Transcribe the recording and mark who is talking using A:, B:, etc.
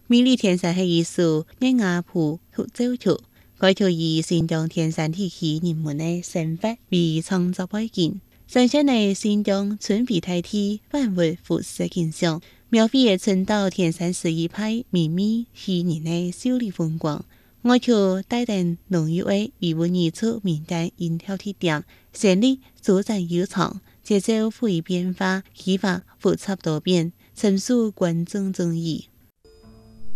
A: 美丽天山系艺术，一雅谱合奏曲，该曲以新疆天山地区人们的生活为创作背景，呈现了新疆春碧大地、万物复苏景象，描绘了春岛天山市一派美美喜人的秀丽风光。我曲带动浓郁的维吾尔族民间音调特点，旋律舒展悠长，节奏富于变化，技法复杂多变，深受观众中意。